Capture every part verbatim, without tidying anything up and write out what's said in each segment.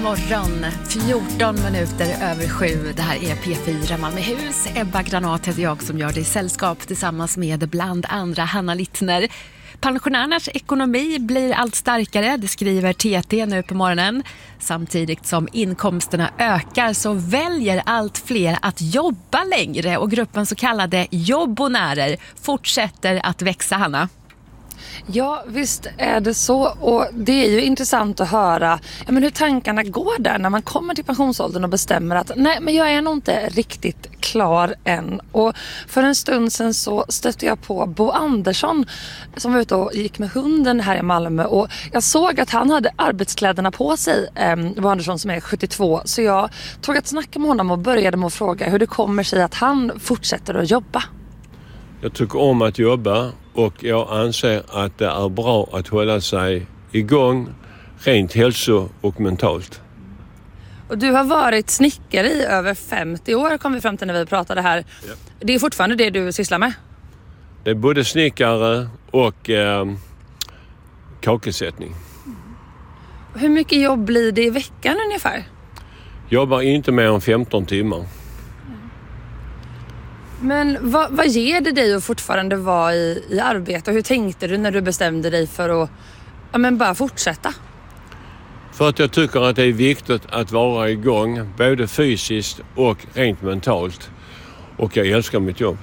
morgon, fjorton minuter över sju. Det här är P fyra Malmöhus. Ebba Granat heter jag som gör det i sällskap tillsammans med bland andra Hanna Littner. Pensionärernas ekonomi blir allt starkare, det skriver T T nu på morgonen. Samtidigt som inkomsterna ökar så väljer allt fler att jobba längre och gruppen så kallade jobbonärer fortsätter att växa, Hanna. Ja, visst är det så, och det är ju intressant att höra ja, men hur tankarna går där när man kommer till pensionsåldern och bestämmer att nej, men jag är nog inte riktigt klar än. Och för en stund sedan så stötte jag på Bo Andersson som var ute och gick med hunden här i Malmö, och jag såg att han hade arbetskläderna på sig, eh, Bo Andersson som är sjuttiotvå, så jag tog ett snack med honom och började med att fråga hur det kommer sig att han fortsätter att jobba. Jag tycker om att jobba och jag anser att det är bra att hålla sig igång rent hälso- och mentalt. Och du har varit snickare i över femtio år, kom vi fram till när vi pratade här. Ja. Det är fortfarande det du sysslar med? Det är både snickare och eh, kakelsättning. Mm. Hur mycket jobb blir det i veckan ungefär? Jobbar inte mer än femton timmar. Men vad, vad ger det dig att fortfarande vara i, i arbete? Och hur tänkte du när du bestämde dig för att ja, men bara fortsätta? För att jag tycker att det är viktigt att vara igång, både fysiskt och rent mentalt. Och jag älskar mitt jobb.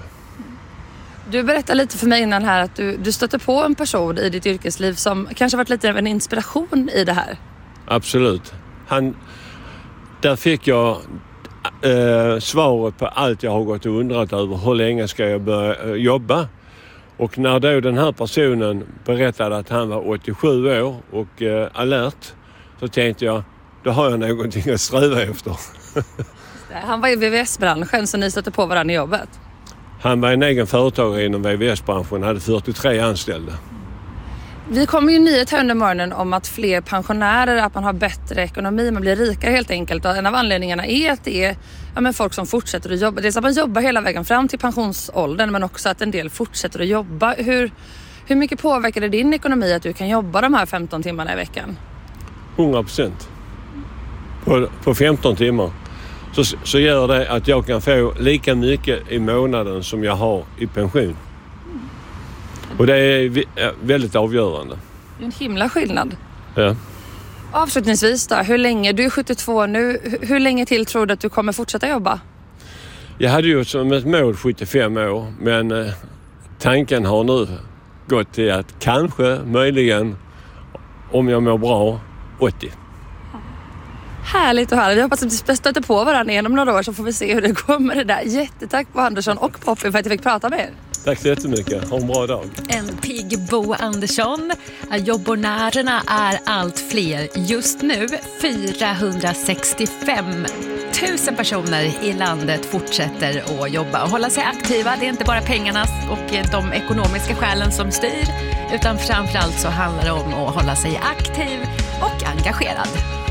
Du berättade lite för mig innan här att du, du stötte på en person i ditt yrkesliv som kanske varit lite av en inspiration i det här. Absolut. Han, där fick jag... Eh, svaret på allt jag har gått och undrat över. Hur länge ska jag börja eh, jobba? Och när då den här personen berättade att han var åttiosju år och eh, alert, så tänkte jag, då har jag någonting att sträva efter. Han var i V V S-branschen, så ni stötte på varandra i jobbet? Han var en egen företagare inom V V S-branschen, hade fyrtiotre anställda. Vi kommer ju nyhet här under morgonen om att fler pensionärer, att man har bättre ekonomi, man blir rikare helt enkelt. Och en av anledningarna är att det är ja, men folk som fortsätter att jobba. Det är så att man jobbar hela vägen fram till pensionsåldern, men också att en del fortsätter att jobba. Hur, hur mycket påverkar det din ekonomi att du kan jobba de här femton timmarna i veckan? hundra procent. På, på femton timmar. Så, så gör det att jag kan få lika mycket i månaden som jag har i pension. Och det är väldigt avgörande. Det är en himla skillnad. Ja. Avslutningsvis då, hur länge, du är sjuttiotvå nu, hur länge till tror du att du kommer fortsätta jobba? Jag hade ju som ett mål sjuttiofem år, men eh, tanken har nu gått till att kanske, möjligen, om jag mår bra, åttio. Härligt att höra. Vi hoppas att vi stöter på varandra igenom några år, så får vi se hur det går med det där. Jättetack på Andersson och Poppy för att jag fick prata med er. Tack så jättemycket. Ha en bra dag. En pigg Bo Andersson. Jobbonärerna är allt fler. Just nu fyrahundrasextiofem tusen personer i landet fortsätter att jobba och hålla sig aktiva. Det är inte bara pengarna och de ekonomiska skälen som styr, utan framförallt så handlar det om att hålla sig aktiv och engagerad.